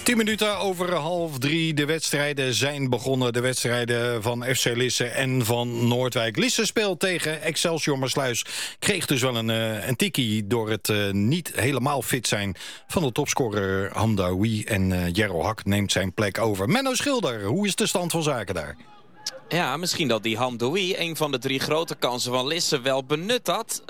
10 minuten over 2:30. De wedstrijden zijn begonnen. De wedstrijden van FC Lisse en van Noordwijk. Lisse speelt tegen Excelsior Maassluis. Kreeg dus wel een tikkie door het niet helemaal fit zijn van de topscorer Hamdaoui. En Jerro Hak neemt zijn plek over. Menno Schilder, hoe is de stand van zaken daar? Ja, misschien dat die Hamdaoui een van de 3 grote kansen van Lisse wel benut had.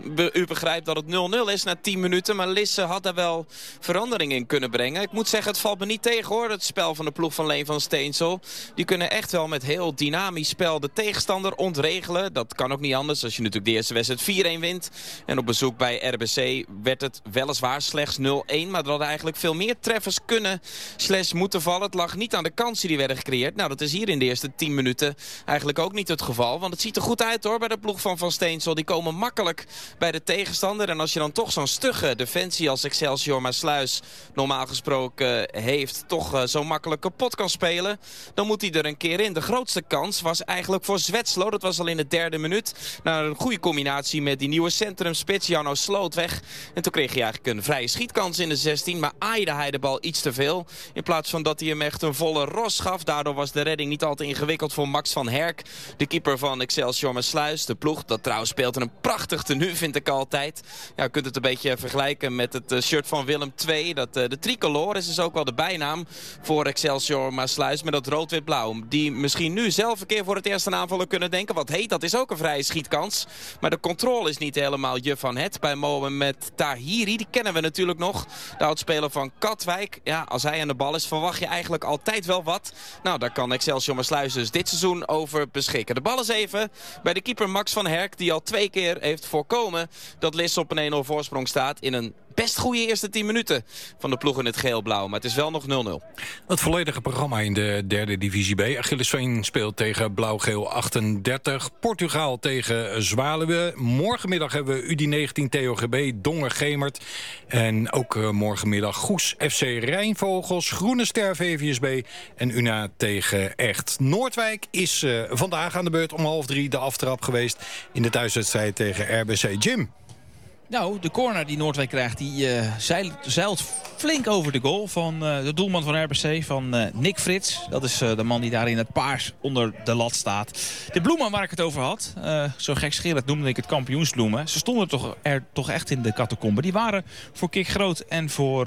U begrijpt dat het 0-0 is na 10 minuten. Maar Lisse had daar wel verandering in kunnen brengen. Ik moet zeggen, het valt me niet tegen hoor. Het spel van de ploeg van Leen van Steensel. Die kunnen echt wel met heel dynamisch spel de tegenstander ontregelen. Dat kan ook niet anders als je natuurlijk de eerste wedstrijd 4-1 wint. En op bezoek bij RBC werd het weliswaar slechts 0-1. Maar er hadden eigenlijk veel meer treffers kunnen / moeten vallen. Het lag niet aan de kansen die werden gecreëerd. Nou, dat is hier in de eerste 10 minuten eigenlijk ook niet het geval. Want het ziet er goed uit hoor bij de ploeg van Steensel. Die komen makkelijk bij de tegenstander. En als je dan toch zo'n stugge defensie als Excelsior Maassluis normaal gesproken heeft, toch zo makkelijk kapot kan spelen, dan moet hij er een keer in. De grootste kans was eigenlijk voor Zwetslo. Dat was al in de 3e minuut. Nou, een goede combinatie met die nieuwe centrumspits Janno Slootweg. En toen kreeg hij eigenlijk een vrije schietkans in de 16. Maar aaide hij de bal iets te veel. In plaats van dat hij hem echt een volle ros gaf. Daardoor was de redding niet al te ingewikkeld voor Max van Herk, de keeper van Excelsior Maassluis. De ploeg, dat trouwens speelt een prachtig tenue, vind ik altijd. Ja, je kunt het een beetje vergelijken met het shirt van Willem II. De tricolore is dus ook wel de bijnaam voor Excelsior Maassluis met dat rood-wit-blauw. Die misschien nu zelf een keer voor het eerst een aanvaller kunnen denken. Wat heet, dat is ook een vrije schietkans. Maar de controle is niet helemaal je van het bij Mohamed Tahiri. Die kennen we natuurlijk nog. De oudspeler van Katwijk. Ja, als hij aan de bal is, verwacht je eigenlijk altijd wel wat. Nou, daar kan Excelsior Maassluis dus dit seizoen over beschikken. De bal is even bij de keeper Max van Herk, die al 2 keer heeft voorkomen dat Lisse op een 1-0 voorsprong staat in een best goede eerste 10 minuten van de ploeg in het geel-blauw. Maar het is wel nog 0-0. Het volledige programma in de 3e divisie B. Achillesveen speelt tegen Blauw-Geel 38. Portugal tegen Zwaluwe. Morgenmiddag hebben we UD19 TOGB, Dongen-Gemert. En ook morgenmiddag Goes FC Rijnvogels, Groene Ster VVSB en UNA tegen Echt. Noordwijk is vandaag aan de beurt om 2:30 de aftrap geweest in de thuiswedstrijd tegen RBC. Jim. Nou, de corner die Noordwijk krijgt, die zeilt flink over de goal van de doelman van RBC, van Nick Frits. Dat is de man die daar in het paars onder de lat staat. De bloemen waar ik het over had, zo gekscherend noemde ik het kampioensbloemen. Ze stonden toch echt in de catacombe. Die waren voor Kik Groot en voor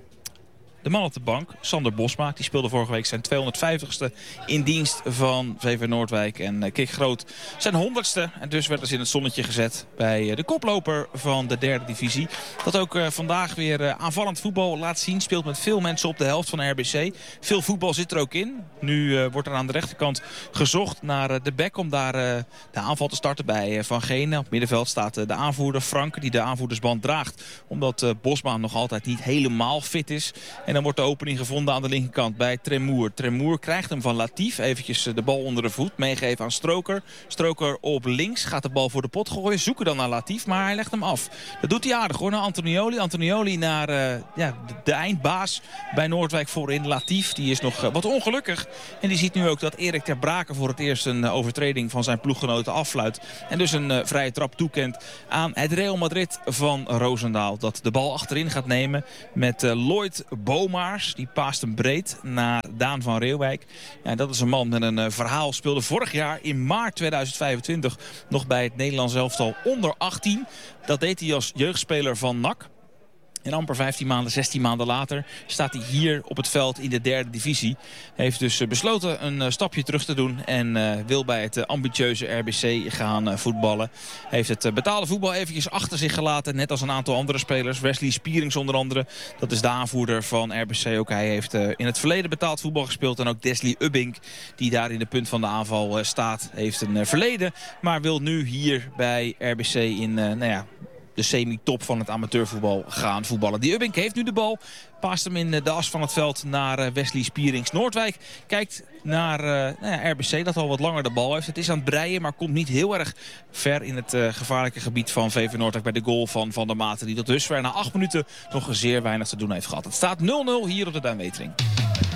de man op de bank, Sander Bosma. Die speelde vorige week zijn 250ste in dienst van VV Noordwijk. En Kik Groot zijn 100ste. En dus werd dus in het zonnetje gezet bij de koploper van de 3e divisie. Dat ook vandaag weer aanvallend voetbal laat zien. Speelt met veel mensen op de helft van RBC. Veel voetbal zit er ook in. Nu wordt er aan de rechterkant gezocht naar de bek om daar de aanval te starten bij Van Genen. Op het middenveld staat de aanvoerder Frank, die de aanvoerdersband draagt. Omdat Bosma nog altijd niet helemaal fit is. En dan wordt de opening gevonden aan de linkerkant bij Tremoer. Tremoer krijgt hem van Latief. Eventjes de bal onder de voet. Meegeven aan Stroker. Stroker op links. Gaat de bal voor de pot gooien. Zoeken dan naar Latief. Maar hij legt hem af. Dat doet hij aardig hoor. Naar Antonioli. Antonioli naar de eindbaas bij Noordwijk voorin. Latief. Die is nog wat ongelukkig. En die ziet nu ook dat Erik ter Braken voor het eerst een overtreding van zijn ploeggenoten affluit. En dus een vrije trap toekent aan het Real Madrid van Roosendaal. Dat de bal achterin gaat nemen met Lloyd Bomaars. Die paast hem breed naar Daan van Reeuwijk. Ja, dat is een man met een verhaal. Speelde vorig jaar in maart 2025 nog bij het Nederlands elftal onder 18. Dat deed hij als jeugdspeler van NAC. En amper 15 maanden, 16 maanden later staat hij hier op het veld in de 3e divisie. Heeft dus besloten een stapje terug te doen en wil bij het ambitieuze RBC gaan voetballen. Heeft het betaalde voetbal eventjes achter zich gelaten, net als een aantal andere spelers. Wesley Spierings onder andere, dat is de aanvoerder van RBC. Ook hij heeft in het verleden betaald voetbal gespeeld. En ook Desli Ubbink, die daar in de punt van de aanval staat, heeft een verleden. Maar wil nu hier bij RBC in de semi-top van het amateurvoetbal gaan voetballen. Die Ubbink heeft nu de bal. Paast hem in de as van het veld naar Wesley Spierings. Noordwijk kijkt naar RBC dat al wat langer de bal heeft. Het is aan het breien, maar komt niet heel erg ver in het gevaarlijke gebied van VV Noordwijk bij de goal van Van der Maten. Die tot dusver na 8 minuten nog zeer weinig te doen heeft gehad. Het staat 0-0 hier op de Duinwetering.